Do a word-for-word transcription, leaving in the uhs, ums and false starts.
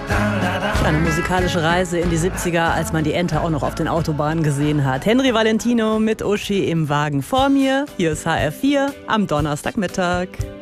Eine musikalische Reise in die siebziger, als man die Ente auch noch auf den Autobahnen gesehen hat. Henry Valentino mit Uschi im Wagen vor mir. Hier ist H R vier am Donnerstagmittag.